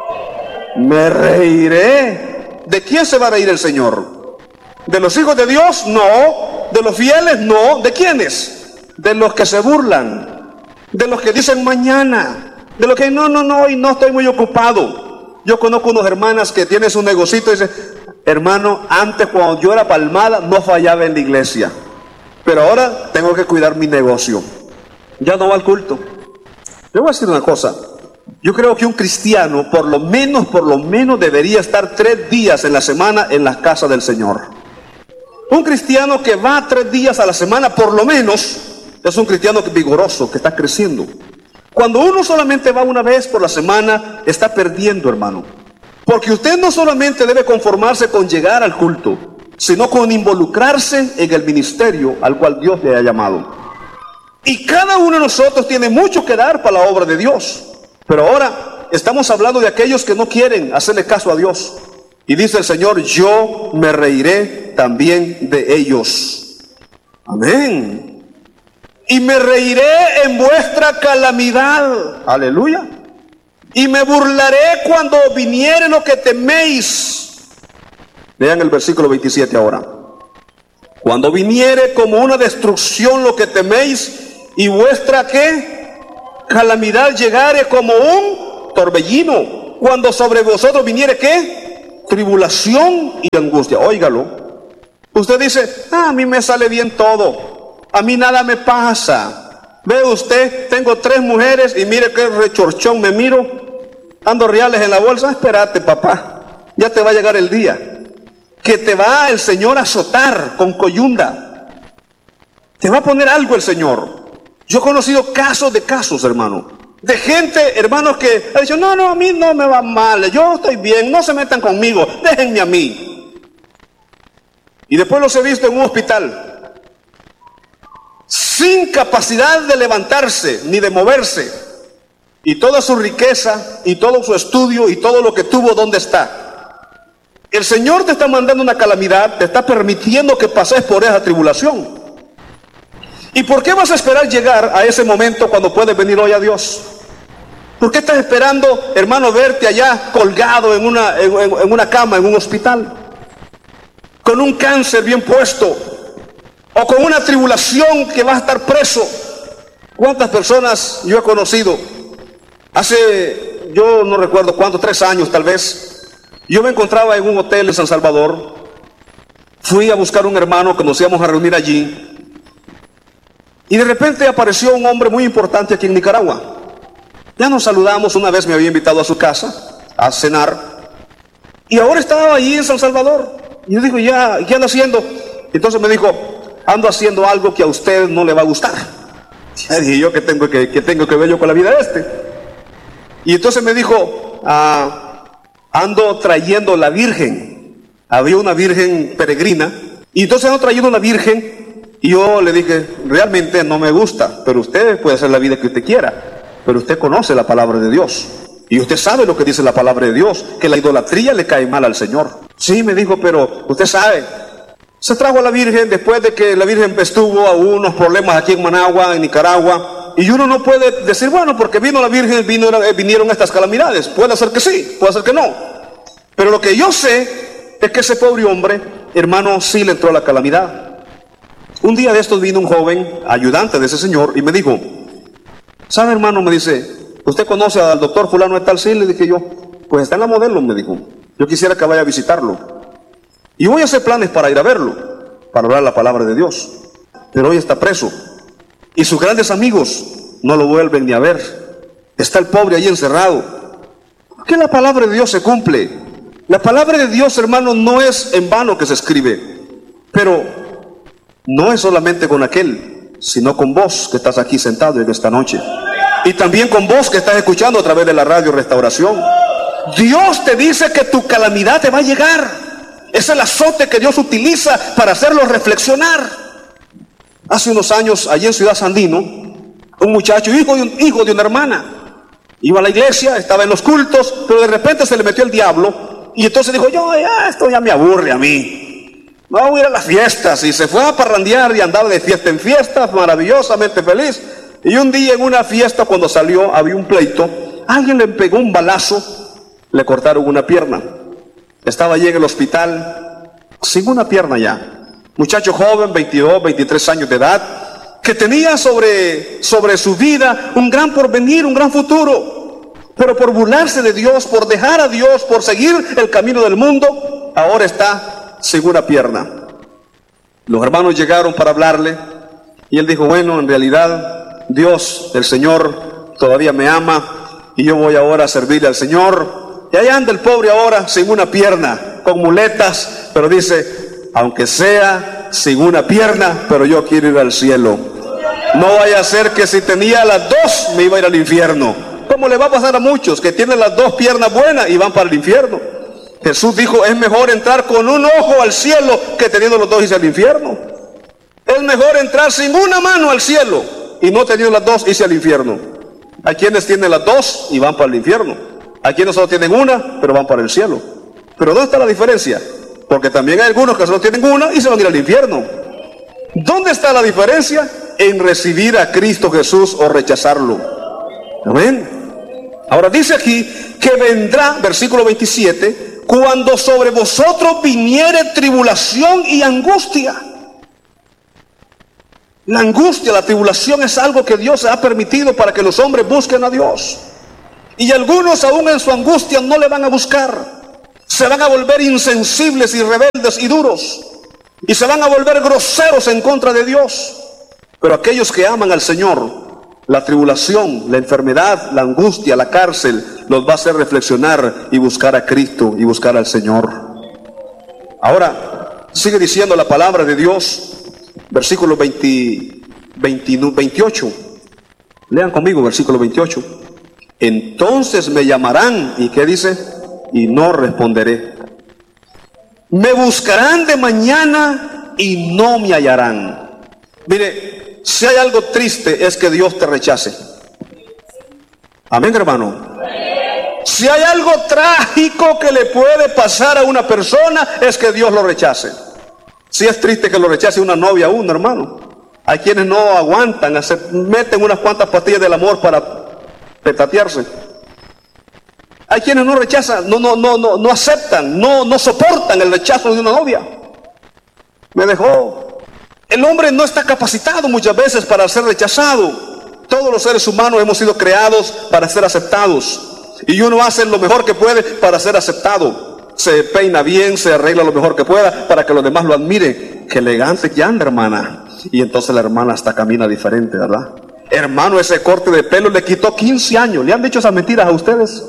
Me reiré. ¿De quién se va a reír el Señor? ¿De los hijos de Dios? No. ¿De los fieles? No. ¿De quiénes? De los que se burlan, de los que dicen mañana, de los que no, no, no, hoy no estoy muy ocupado. Yo conozco unas hermanas que tienen su negocito y dicen: hermano, antes cuando yo era palmada no fallaba en la iglesia, pero ahora tengo que cuidar mi negocio, ya no va al culto. Le voy a decir una cosa: yo creo que un cristiano por lo menos, por lo menos debería estar tres días en la semana en la casa del Señor. Un cristiano que va tres días a la semana por lo menos es un cristiano vigoroso, que está creciendo. Cuando uno solamente va una vez por la semana, está perdiendo, hermano. Porque usted no solamente debe conformarse con llegar al culto, sino con involucrarse en el ministerio al cual Dios le ha llamado. Y cada uno de nosotros tiene mucho que dar para la obra de Dios. Pero ahora estamos hablando de aquellos que no quieren hacerle caso a Dios. Y dice el Señor: yo me reiré también de ellos. Amén. Y me reiré en vuestra calamidad. Aleluya. Y me burlaré cuando viniere lo que teméis. Vean el versículo veintisiete ahora. Cuando viniere como una destrucción lo que teméis, y vuestra ¿qué? Calamidad llegare como un torbellino. Cuando sobre vosotros viniere ¿qué? Tribulación y angustia. Óigalo. Usted dice, ah, a mí me sale bien todo, a mí nada me pasa. Ve usted, tengo tres mujeres y mire qué rechorchón me miro, ando reales en la bolsa. Espérate, papá, ya te va a llegar el día que te va el Señor a azotar con coyunda. Te va a poner algo el Señor. Yo he conocido casos de casos, hermano, de gente, hermanos, que ha dicho, no, no, a mí no me va mal, yo estoy bien, no se metan conmigo, déjenme a mí. Y después los he visto en un hospital, sin capacidad de levantarse ni de moverse, y toda su riqueza y todo su estudio y todo lo que tuvo, ¿dónde está? El Señor te está mandando una calamidad, te está permitiendo que pases por esa tribulación. ¿Y por qué vas a esperar llegar a ese momento cuando puedes venir hoy a Dios? ¿Por qué estás esperando, hermano, verte allá colgado en una, en, en una cama, en un hospital, con un cáncer bien puesto, o con una tribulación que vas a estar preso? ¿Cuántas personas yo he conocido? Hace, yo no recuerdo cuánto, tres años tal vez, yo me encontraba en un hotel en San Salvador. Fui a buscar un hermano que nos íbamos a reunir allí. Y de repente apareció un hombre muy importante aquí en Nicaragua. Ya nos saludamos, una vez me había invitado a su casa a cenar. Y ahora estaba allí en San Salvador. Y yo digo, ya, ¿qué anda haciendo? Entonces me dijo, ando haciendo algo que a usted no le va a gustar. Ya dije yo, ¿qué tengo que, qué tengo que ver yo con la vida de este? Y entonces me dijo, ah, ando trayendo la Virgen. Había una Virgen peregrina. Y entonces ando trayendo una Virgen. Y yo le dije, realmente no me gusta, pero usted puede hacer la vida que usted quiera, pero usted conoce la palabra de Dios, y usted sabe lo que dice la palabra de Dios, que la idolatría le cae mal al Señor. Sí, me dijo, pero usted sabe, se trajo a la Virgen después de que la Virgen estuvo a unos problemas aquí en Managua, en Nicaragua, y uno no puede decir, bueno, porque vino la Virgen, vino, vinieron estas calamidades. Puede ser que sí, puede ser que no, pero lo que yo sé es que ese pobre hombre, hermano, sí le entró la calamidad. Un día de estos vino un joven, ayudante de ese señor, y me dijo, ¿sabe, hermano? Me dice, ¿usted conoce al doctor fulano de tal? Sí, le dije yo, pues está en la Modelo, me dijo, yo quisiera que vaya a visitarlo. Y voy a hacer planes para ir a verlo, para hablar la palabra de Dios. Pero hoy está preso, y sus grandes amigos no lo vuelven ni a ver. Está el pobre ahí encerrado. ¿Por qué la palabra de Dios se cumple? La palabra de Dios, hermano, no es en vano que se escribe, pero no es solamente con aquel, sino con vos que estás aquí sentado en esta noche. Y también con vos que estás escuchando a través de la radio Restauración. Dios te dice que tu calamidad te va a llegar. Es el azote que Dios utiliza para hacerlo reflexionar. Hace unos años, allí en Ciudad Sandino, un muchacho, hijo de, un, hijo de una hermana, iba a la iglesia, estaba en los cultos, pero de repente se le metió el diablo. Y entonces dijo, yo, ya, esto ya me aburre a mí. Vamos a ir a las fiestas, y se fue a parrandear y andaba de fiesta en fiesta, maravillosamente feliz. Y un día en una fiesta, cuando salió, había un pleito, alguien le pegó un balazo, le cortaron una pierna. Estaba allí en el hospital, sin una pierna ya. Muchacho joven, veintidós, veintitrés años de edad, que tenía sobre, sobre su vida un gran porvenir, un gran futuro. Pero por burlarse de Dios, por dejar a Dios, por seguir el camino del mundo, ahora está sin una pierna. Los hermanos llegaron para hablarle y él dijo, bueno, en realidad Dios, el Señor, todavía me ama y yo voy ahora a servirle al Señor. Y ahí anda el pobre ahora sin una pierna, con muletas, pero dice, aunque sea sin una pierna, pero yo quiero ir al cielo. No vaya a ser que si tenía las dos me iba a ir al infierno, como le va a pasar a muchos que tienen las dos piernas buenas y van para el infierno. Jesús dijo, es mejor entrar con un ojo al cielo que teniendo los dos irse al infierno. Es mejor entrar sin una mano al cielo y no teniendo las dos irse al infierno. Hay quienes tienen las dos y van para el infierno. Hay quienes solo tienen una, pero van para el cielo. Pero ¿dónde está la diferencia? Porque también hay algunos que solo tienen una y se van a ir al infierno. ¿Dónde está la diferencia? En recibir a Cristo Jesús o rechazarlo. Amén. Ahora dice aquí que vendrá, versículo veintisiete, cuando sobre vosotros viniere tribulación y angustia. La angustia, la tribulación es algo que Dios ha permitido para que los hombres busquen a Dios. Y algunos aún en su angustia no le van a buscar. Se van a volver insensibles y rebeldes y duros. Y se van a volver groseros en contra de Dios. Pero aquellos que aman al Señor, la tribulación, la enfermedad, la angustia, la cárcel, los va a hacer reflexionar y buscar a Cristo y buscar al Señor. Ahora, sigue diciendo la palabra de Dios, versículo veinte, veinte, veintiocho. Lean conmigo, versículo veintiocho. Entonces me llamarán, ¿y qué dice? Y no responderé. Me buscarán de mañana y no me hallarán. Mire, si hay algo triste es que Dios te rechace. Amén, hermano. Si hay algo trágico que le puede pasar a una persona es que Dios lo rechace. Si es triste que lo rechace una novia a uno, hermano. Hay quienes no aguantan, hacer, meten unas cuantas pastillas del amor para petatearse. Hay quienes no rechazan, no, no, no, no, no aceptan, no, no soportan el rechazo de una novia. Me dejó. El hombre no está capacitado muchas veces para ser rechazado. Todos los seres humanos hemos sido creados para ser aceptados. Y uno hace lo mejor que puede para ser aceptado. Se peina bien, se arregla lo mejor que pueda para que los demás lo admiren. Qué elegante que anda, hermana. Y entonces la hermana hasta camina diferente, ¿verdad? Hermano, ese corte de pelo le quitó quince años. ¿Le han dicho esas mentiras a ustedes?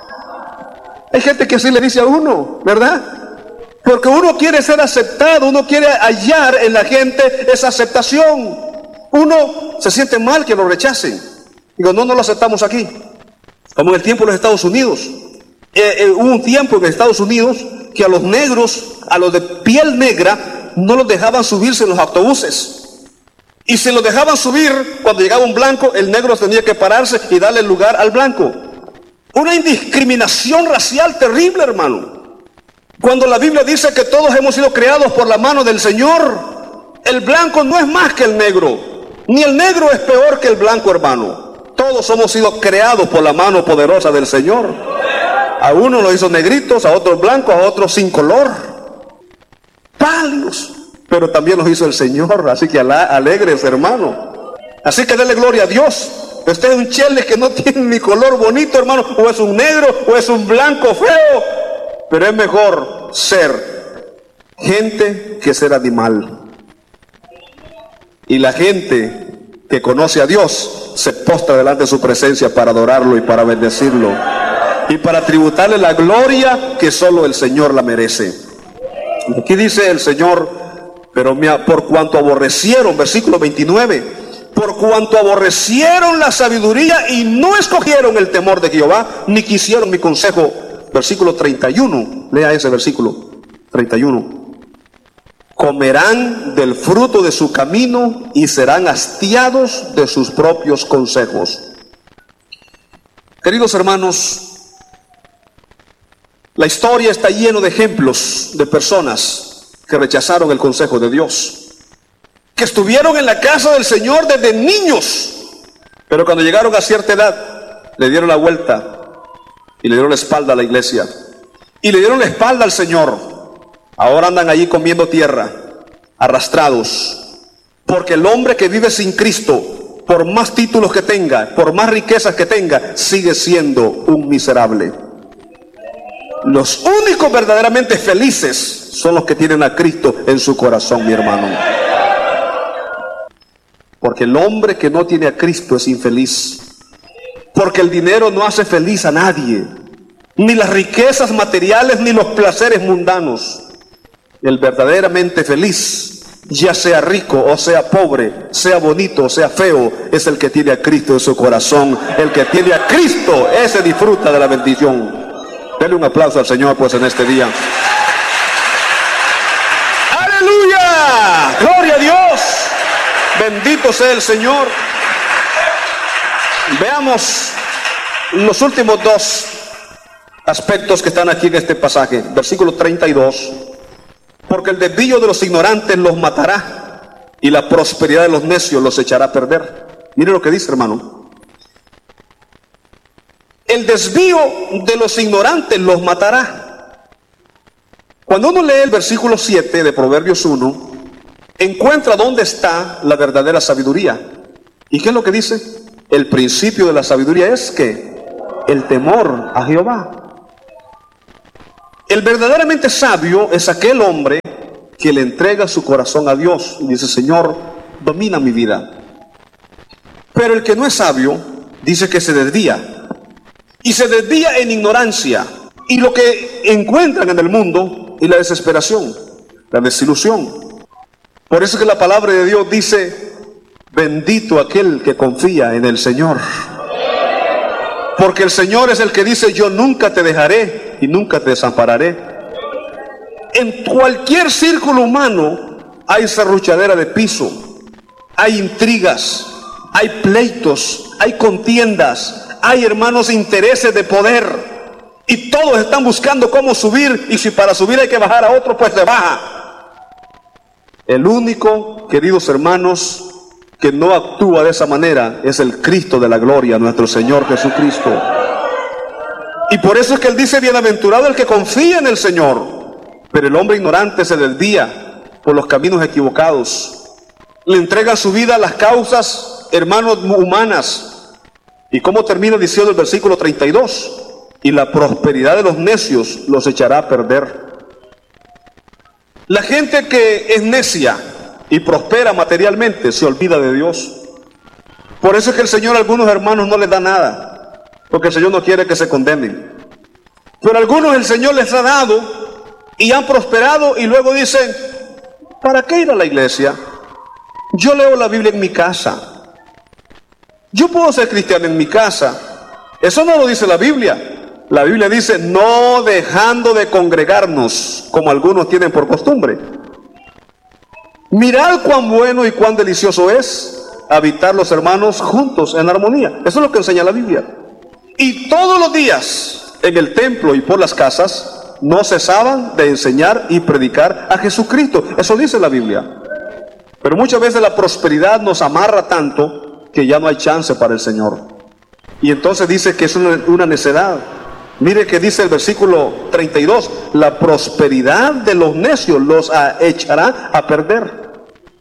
Hay gente que así le dice a uno, ¿verdad? Porque uno quiere ser aceptado, uno quiere hallar en la gente esa aceptación. Uno se siente mal que lo rechacen. Digo, no, no lo aceptamos aquí. Como en el tiempo de los Estados Unidos. Eh, eh, hubo un tiempo en Estados Unidos que a los negros, a los de piel negra, no los dejaban subirse en los autobuses. Y si los dejaban subir, cuando llegaba un blanco, el negro tenía que pararse y darle lugar al blanco. Una indiscriminación racial terrible, hermano. Cuando la Biblia dice que todos hemos sido creados por la mano del Señor, el blanco no es más que el negro, ni el negro es peor que el blanco, hermano. Todos hemos sido creados por la mano poderosa del Señor. A uno lo hizo negritos, a otros blancos, a otros sin color, pálidos, pero también los hizo el Señor. Así que alegres, hermano. Así que dele gloria a Dios. Usted es un chele que no tiene ni color bonito, hermano, o es un negro, o es un blanco feo, pero es mejor ser gente que ser animal. Y la gente que conoce a Dios se postra delante de su presencia para adorarlo y para bendecirlo y para tributarle la gloria que solo el Señor la merece. Aquí dice el Señor, pero por cuanto aborrecieron, versículo veintinueve, por cuanto aborrecieron la sabiduría y no escogieron el temor de Jehová, ni quisieron mi consejo. Versículo treinta y uno, lea ese versículo treinta y uno. Comerán del fruto de su camino y serán hastiados de sus propios consejos. Queridos hermanos, la historia está llena de ejemplos de personas que rechazaron el consejo de Dios, que estuvieron en la casa del Señor desde niños, pero cuando llegaron a cierta edad, le dieron la vuelta y le dieron la espalda a la iglesia, y le dieron la espalda al Señor. Ahora andan allí comiendo tierra, arrastrados, porque el hombre que vive sin Cristo, por más títulos que tenga, por más riquezas que tenga, sigue siendo un miserable. Los únicos verdaderamente felices son los que tienen a Cristo en su corazón, mi hermano. Porque el hombre que no tiene a Cristo es infeliz. Porque el dinero no hace feliz a nadie, ni las riquezas materiales, ni los placeres mundanos. El verdaderamente feliz, ya sea rico o sea pobre, sea bonito o sea feo, es el que tiene a Cristo en su corazón. El que tiene a Cristo, ese disfruta de la bendición. Denle un aplauso al Señor pues en este día. ¡Aleluya! ¡Gloria a Dios! Bendito sea el Señor. Veamos los últimos dos aspectos que están aquí en este pasaje. Versículo treinta y dos. Porque el desvío de los ignorantes los matará, y la prosperidad de los necios los echará a perder. Mire lo que dice, hermano. El desvío de los ignorantes los matará. Cuando uno lee el versículo siete de Proverbios uno, encuentra dónde está la verdadera sabiduría. ¿Y qué es lo que dice? El principio de la sabiduría es que el temor a Jehová. El verdaderamente sabio es aquel hombre que le entrega su corazón a Dios y dice: Señor, domina mi vida. Pero el que no es sabio dice que se desvía, y se desvía en ignorancia, y lo que encuentran en el mundo es la desesperación, la desilusión. Por eso es que la palabra de Dios dice: bendito aquel que confía en el Señor, porque el Señor es el que dice: yo nunca te dejaré y nunca te desampararé. En cualquier círculo humano hay serruchadera de piso, hay intrigas, hay pleitos, hay contiendas, hay, hermanos, intereses de poder, y todos están buscando cómo subir, y si para subir hay que bajar a otro, pues se baja. El único, queridos hermanos, que no actúa de esa manera es el Cristo de la gloria, nuestro Señor Jesucristo. Y por eso es que Él dice: bienaventurado el que confía en el Señor. Pero el hombre ignorante se desvía por los caminos equivocados, le entrega su vida a las causas, hermanos, humanas. ¿Y cómo termina diciendo el versículo treinta y dos? Y la prosperidad de los necios los echará a perder. La gente que es necia y prospera materialmente se olvida de Dios. Por eso es que el Señor a algunos hermanos no les da nada, porque el Señor no quiere que se condenen. Pero a algunos el Señor les ha dado y han prosperado, y luego dicen: ¿para qué ir a la iglesia? Yo leo la Biblia en mi casa. Yo puedo ser cristiano en mi casa. Eso no lo dice la Biblia. La Biblia dice: no dejando de congregarnos, como algunos tienen por costumbre. Mirad cuán bueno y cuán delicioso es habitar los hermanos juntos en armonía. Eso es lo que enseña la Biblia. Y todos los días en el templo y por las casas no cesaban de enseñar y predicar a Jesucristo. Eso dice la Biblia. Pero muchas veces la prosperidad nos amarra tanto que ya no hay chance para el Señor. Y entonces dice que es una, una necedad. Mire que dice el versículo treinta y dos: la prosperidad de los necios los echará a perder.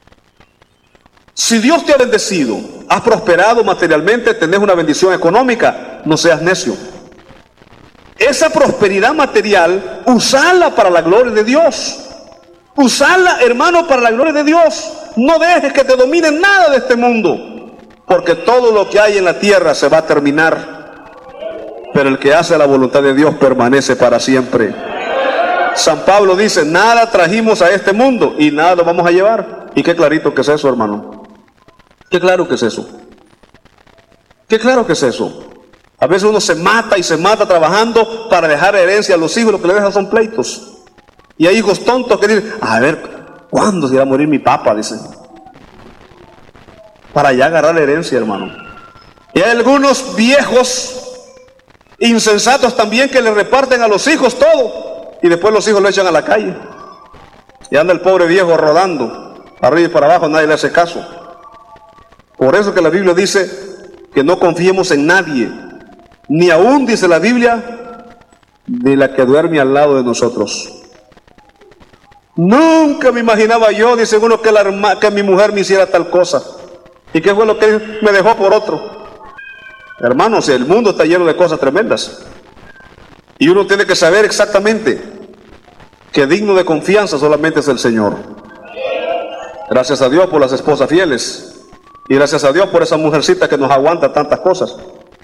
Si Dios te ha bendecido, has prosperado materialmente, tenés una bendición económica, no seas necio. Esa prosperidad material, usala para la gloria de Dios. Usala, hermano, para la gloria de Dios. No dejes que te domine nada de este mundo, porque todo lo que hay en la tierra se va a terminar, pero el que hace la voluntad de Dios permanece para siempre. San Pablo dice: nada trajimos a este mundo y nada lo vamos a llevar. Y qué clarito que es eso, hermano. Qué claro que es eso. Qué claro que es eso. A veces uno se mata y se mata trabajando para dejar herencia a los hijos, lo que le dejan son pleitos. Y hay hijos tontos que dicen: a ver, ¿cuándo se va a morir mi papá? Dicen. Para ya agarrar la herencia, hermano. Y hay algunos viejos insensatos también que le reparten a los hijos todo, y después los hijos lo echan a la calle. Y anda el pobre viejo rodando, arriba y para abajo, nadie le hace caso. Por eso que la Biblia dice que no confiemos en nadie. Ni aún, dice la Biblia, de la que duerme al lado de nosotros. Nunca me imaginaba yo, dice uno, que, la, que mi mujer me hiciera tal cosa. ¿Y qué fue lo que me dejó por otro? Hermanos, el mundo está lleno de cosas tremendas. Y uno tiene que saber exactamente que digno de confianza solamente es el Señor. Gracias a Dios por las esposas fieles. Y gracias a Dios por esa mujercita que nos aguanta tantas cosas.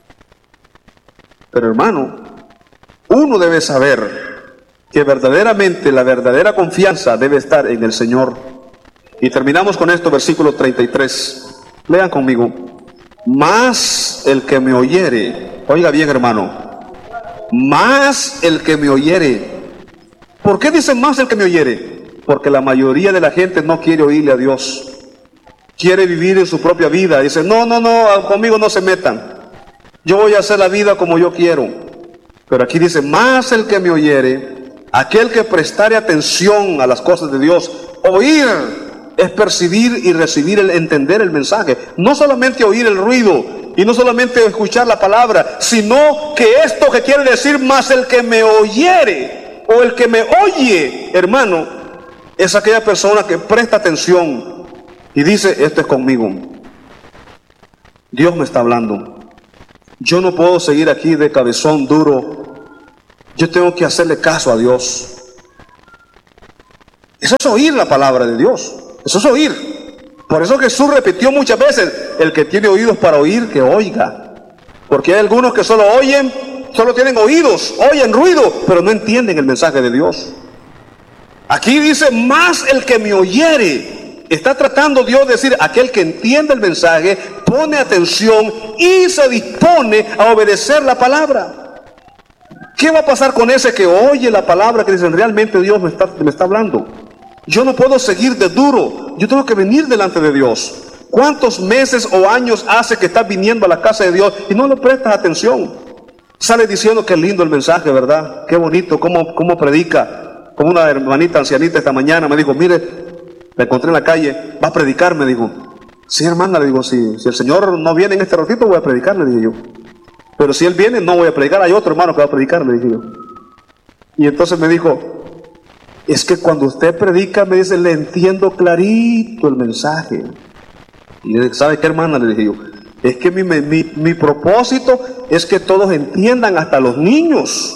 Pero hermano, uno debe saber que verdaderamente la verdadera confianza debe estar en el Señor. Y terminamos con esto, versículo treinta y tres. Lean conmigo. Más el que me oyere, oiga bien, hermano, más el que me oyere. ¿Por qué dicen más el que me oyere? Porque la mayoría de la gente no quiere oírle a Dios. Quiere vivir en su propia vida. Dice: no, no, no, conmigo no se metan. Yo voy a hacer la vida como yo quiero. Pero aquí dice: más el que me oyere, aquel que prestare atención a las cosas de Dios. Oír es percibir y recibir, el entender el mensaje. No solamente oír el ruido y no solamente escuchar la palabra, sino que esto que quiere decir: más el que me oyere, o el que me oye, hermano, es aquella persona que presta atención y dice, esto es conmigo. Dios me está hablando. Yo no puedo seguir aquí de cabezón duro. Yo tengo que hacerle caso a Dios. Eso es oír la palabra de Dios. Eso es oír. Por eso Jesús repitió muchas veces, el que tiene oídos para oír, que oiga. Porque hay algunos que solo oyen, solo tienen oídos, oyen ruido, pero no entienden el mensaje de Dios. Aquí dice, más el que me oyere. Está tratando Dios de decir, aquel que entiende el mensaje, pone atención y se dispone a obedecer la palabra. ¿Qué va a pasar con ese que oye la palabra, que dicen, realmente Dios me está, me está hablando? Yo no puedo seguir de duro, yo tengo que venir delante de Dios. ¿Cuántos meses o años hace que estás viniendo a la casa de Dios y no le prestas atención? Sale diciendo que lindo el mensaje, ¿verdad? Qué bonito, cómo, cómo predica. Como una hermanita ancianita esta mañana me dijo, mire, la encontré en la calle, va a predicar, me dijo. Sí, hermana, le digo, si, si el Señor no viene en este ratito, voy a predicar, le dije yo. Pero si Él viene, no voy a predicar, hay otro hermano que va a predicar, le dije yo. Y entonces me dijo, es que cuando usted predica, me dice, le entiendo clarito el mensaje. Y le dije, ¿sabe qué, hermana? Le dije yo, es que mi, mi, mi propósito es que todos entiendan, hasta los niños.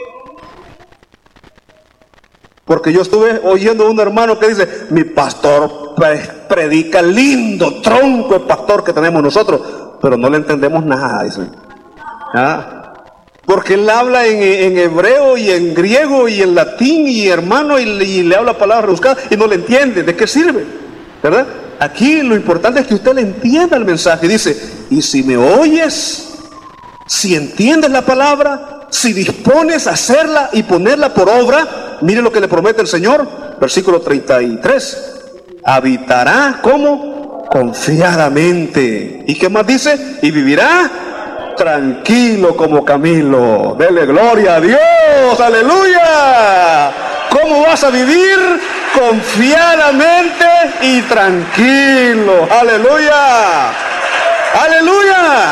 Porque yo estuve oyendo a un hermano que dice, mi pastor predica lindo, tronco el pastor que tenemos nosotros, pero no le entendemos nada, dice. ¿Ah? Porque él habla en, en hebreo y en griego y en latín y hermano y, y le habla palabras rebuscadas y no le entiende. ¿De qué sirve? ¿Verdad? Aquí lo importante es que usted le entienda el mensaje. Dice, y si me oyes, si entiendes la palabra, si dispones a hacerla y ponerla por obra, mire lo que le promete el Señor, versículo treinta y tres, habitará, ¿cómo? Confiadamente. ¿Y qué más dice? Y vivirá tranquilo como Camilo. Dele gloria a Dios, aleluya. ¿Cómo vas a vivir? Confiadamente y tranquilo, aleluya, aleluya.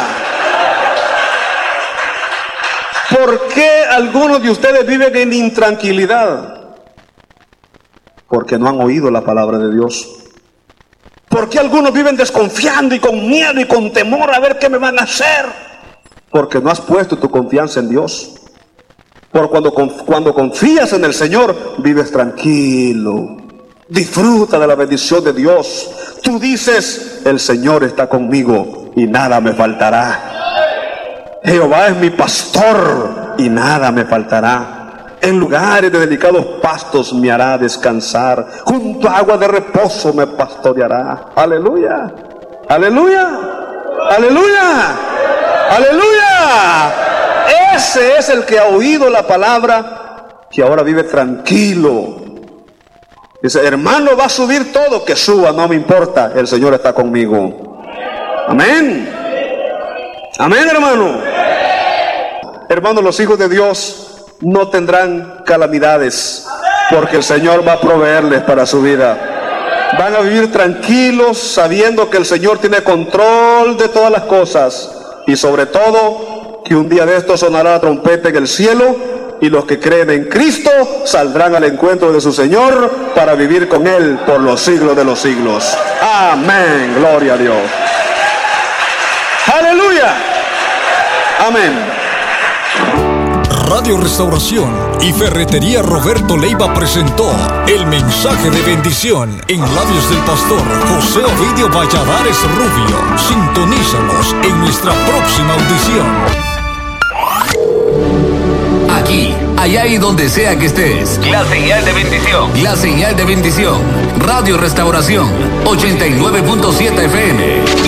¿Por qué algunos de ustedes viven en intranquilidad? Porque no han oído la palabra de Dios. ¿Por qué algunos viven desconfiando y con miedo y con temor a ver qué me van a hacer? Porque no has puesto tu confianza en Dios. Por cuando, cuando confías en el Señor, vives tranquilo. Disfruta de la bendición de Dios. Tú dices, el Señor está conmigo y nada me faltará. Jehová es mi pastor y nada me faltará. En lugares de delicados pastos me hará descansar. Junto a agua de reposo me pastoreará. Aleluya, aleluya, aleluya, aleluya. Ese es el que ha oído la palabra, que ahora vive tranquilo. Dice, hermano, va a subir todo, que suba, no me importa, el Señor está conmigo. Amén. Amén, hermano. Hermanos, los hijos de Dios no tendrán calamidades, porque el Señor va a proveerles para su vida. Van a vivir tranquilos, sabiendo que el Señor tiene control de todas las cosas, y sobre todo, que un día de esto sonará la trompeta en el cielo, y los que creen en Cristo saldrán al encuentro de su Señor para vivir con Él por los siglos de los siglos. Amén, gloria a Dios. Aleluya. Amén. Radio Restauración y Ferretería Roberto Leiva presentó el mensaje de bendición en labios del pastor José Ovidio Valladares Rubio. Sintonízanos en nuestra próxima audición. Aquí, allá y donde sea que estés. La señal de bendición. La señal de bendición. Radio Restauración ochenta y nueve punto siete F M.